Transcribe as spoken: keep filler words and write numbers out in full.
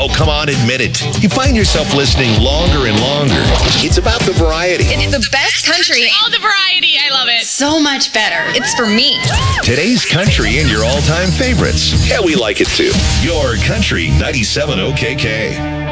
Oh, come on, admit it. You find yourself listening longer and longer. It's about the variety. It's the best country. All the variety. I love it. So much better. It's for me. Today's country and your all-time favorites. Yeah, we like it too. Your Country ninety-seven O K K.